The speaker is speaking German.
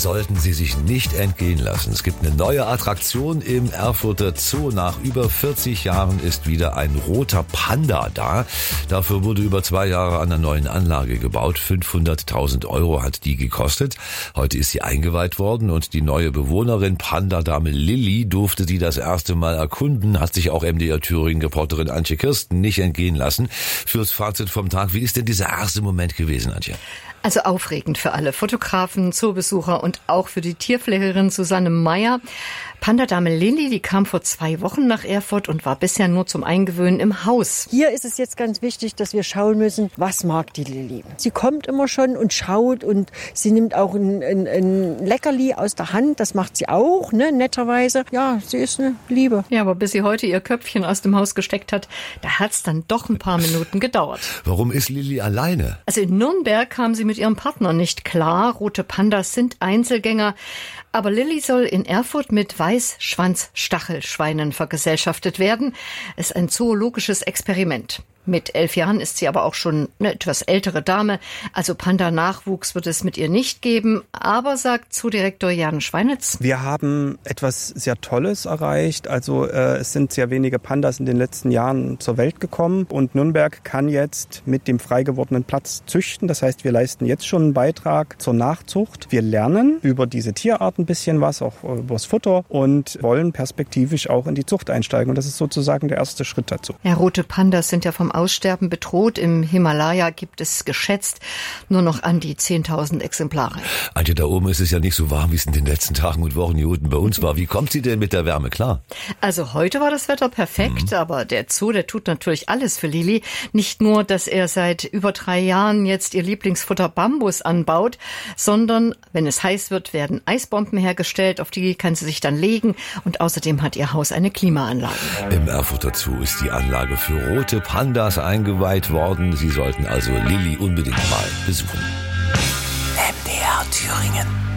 sollten Sie sich nicht entgehen lassen. Es gibt eine neue Attraktion im Erfurter Zoo. Nach über 40 Jahren ist wieder ein roter Panda da. Dafür wurde über 2 Jahre an einer neuen Anlage gebaut. 500.000 € hat die gekostet. Heute ist sie eingeweiht worden und die neue Bewohnerin, Panda-Dame Lilly, durfte sie das erste Mal erkunden. Hat sich auch MDR-Thüringen-Reporterin Antje Kirsten nicht entgehen lassen. Fürs Fazit vom Tag, wie ist denn dieser erste Moment gewesen, Antje? Also aufregend für alle Fotografen, Zoobesucher und auch für die Tierpflegerin Susanne Meyer. Panda-Dame Lilly, die kam vor 2 Wochen nach Erfurt und war bisher nur zum Eingewöhnen im Haus. Hier ist es jetzt ganz wichtig, dass wir schauen müssen, was mag die Lilly. Sie kommt immer schon und schaut und sie nimmt auch ein Leckerli aus der Hand. Das macht sie auch, ne, netterweise. Ja, sie ist eine Liebe. Ja, aber bis sie heute ihr Köpfchen aus dem Haus gesteckt hat, da hat's dann doch ein paar Minuten gedauert. Warum ist Lilly alleine? Also in Nürnberg kam sie mit ihrem Partner nicht klar. Rote Pandas sind Einzelgänger. Aber Lilly soll in Erfurt mit Weißschwanz-Stachelschweinen vergesellschaftet werden. Es ist ein zoologisches Experiment. Mit 11 Jahren ist sie aber auch schon eine etwas ältere Dame. Also Panda-Nachwuchs wird es mit ihr nicht geben. Aber, sagt Zoodirektor Jan Schweinitz: Wir haben etwas sehr Tolles erreicht. Also es sind sehr wenige Pandas in den letzten Jahren zur Welt gekommen. Und Nürnberg kann jetzt mit dem frei gewordenen Platz züchten. Das heißt, wir leisten jetzt schon einen Beitrag zur Nachzucht. Wir lernen über diese Tierart ein bisschen was, auch über das Futter, und wollen perspektivisch auch in die Zucht einsteigen. Und das ist sozusagen der erste Schritt dazu. Ja, rote Pandas sind ja vom Aussterben bedroht. Im Himalaya gibt es geschätzt nur noch an die 10.000 Exemplare. Antje, da oben ist es ja nicht so warm, wie es in den letzten Tagen und Wochen hier unten bei uns war. Wie kommt sie denn mit der Wärme klar? Also heute war das Wetter perfekt, aber der Zoo, der tut natürlich alles für Lilly. Nicht nur, dass er seit über 3 Jahren jetzt ihr Lieblingsfutter Bambus anbaut, sondern wenn es heiß wird, werden Eisbomben hergestellt, auf die kann sie sich dann legen, und außerdem hat ihr Haus eine Klimaanlage. Im Erfurter Zoo ist die Anlage für rote Pandas eingeweiht worden. Sie sollten also Lilly unbedingt mal besuchen. MDR Thüringen.